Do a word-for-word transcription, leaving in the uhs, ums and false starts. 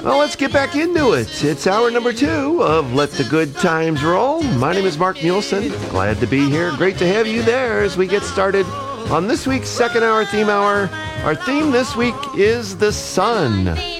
Well, let's get back into it. It's hour number two of Let the Good Times Roll. My name is Mark Muleson. Glad to be here. Great to have you there as we get started on this week's second hour theme hour. Our theme this week is the sun.